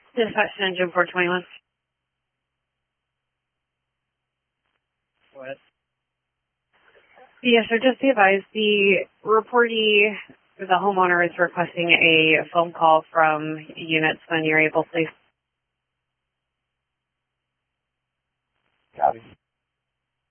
Dispatch to engine 421. What? Yes, sir. Just be advised, the reportee, the homeowner, is requesting a phone call from units when you're able, please. Copy.